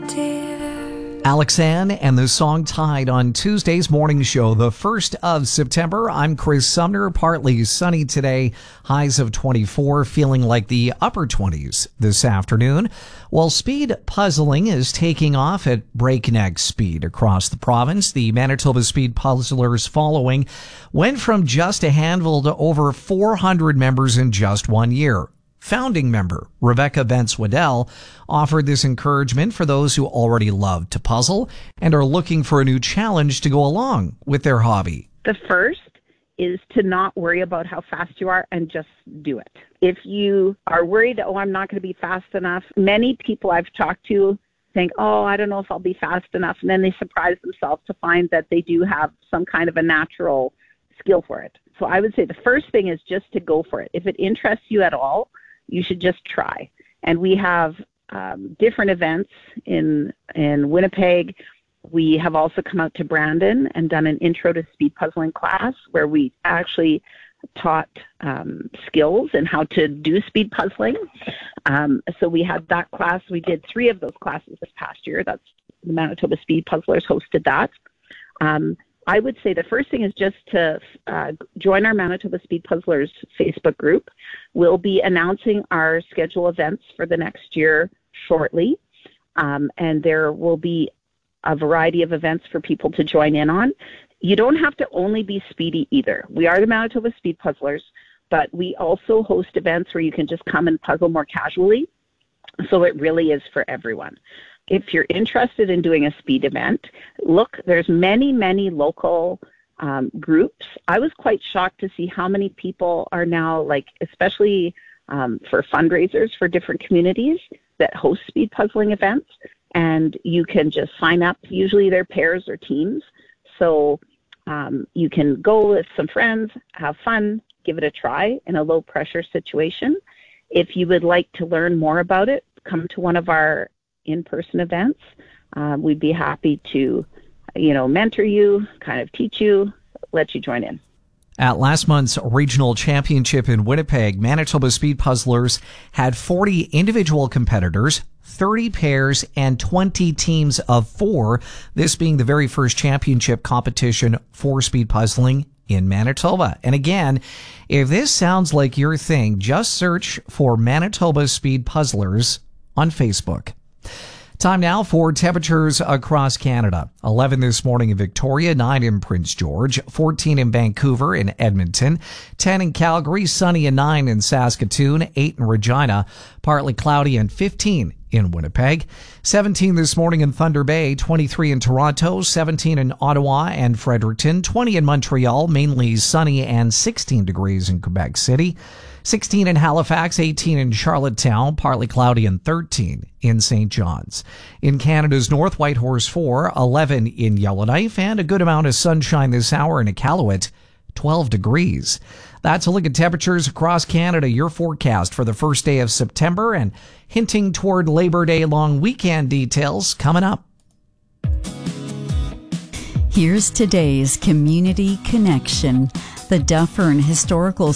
Alex Ann and the song Tide on Tuesday's morning show, the 1st of September. I'm Chris Sumner. Partly sunny today, highs of 24, feeling like the upper 20s this afternoon. While speed puzzling is taking off at breakneck speed across the province, the Manitoba Speed Puzzlers following went from just a handful to over 400 members in just 1 year. Founding member Rebecca Bentz-Waddell offered this encouragement for those who already love to puzzle and are looking for a new challenge to go along with their hobby. The first is to not worry about how fast you are and just do it. If you are worried, I'm not going to be fast enough, many people I've talked to think, I don't know if I'll be fast enough. And then they surprise themselves to find that they do have some kind of a natural skill for it. So I would say the first thing is just to go for it. If it interests you at all, you should just try. And we have different events in Winnipeg. We have also come out to Brandon and done an intro to speed puzzling class where we actually taught skills and how to do speed puzzling. So we had that class. We did 3 of those classes this past year. That's the Manitoba Speed Puzzlers hosted that. I would say the first thing is just to join our Manitoba Speed Puzzlers Facebook group. We'll be announcing our schedule events for the next year shortly, and there will be a variety of events for people to join in on. You don't have to only be speedy either. We are the Manitoba Speed Puzzlers, but we also host events where you can just come and puzzle more casually, so it really is for everyone. If you're interested in doing a speed event, look, there's many, many local groups. I was quite shocked to see how many people are now, especially for fundraisers for different communities that host speed puzzling events, and you can just sign up. Usually they're pairs or teams, so you can go with some friends, have fun, give it a try in a low-pressure situation. If you would like to learn more about it, come to one of our in-person events. We'd be happy to, mentor you, kind of teach you, let you join in. At last month's regional championship in Winnipeg, Manitoba Speed Puzzlers had 40 individual competitors, 30 pairs, and 20 teams of 4, this being the very first championship competition for speed puzzling in Manitoba. And again, if this sounds like your thing, just search for Manitoba Speed Puzzlers on Facebook. Time now for temperatures across Canada. 11 this morning in Victoria, 9 in Prince George, 14 in Vancouver and Edmonton, 10 in Calgary, sunny and 9 in Saskatoon, 8 in Regina, partly cloudy and 15 in Winnipeg, 17 this morning in Thunder Bay, 23 in Toronto, 17 in Ottawa and Fredericton, 20 in Montreal, mainly sunny and 16 degrees in Quebec City, 16 in Halifax, 18 in Charlottetown, partly cloudy and 13 in St. John's. In Canada's North, Whitehorse 4, 11 in Yellowknife, and a good amount of sunshine this hour in Iqaluit, 12 degrees. That's a look at temperatures across Canada. Your forecast for the first day of September and hinting toward Labor Day long weekend details coming up. Here's today's Community Connection. The Dufferin Historical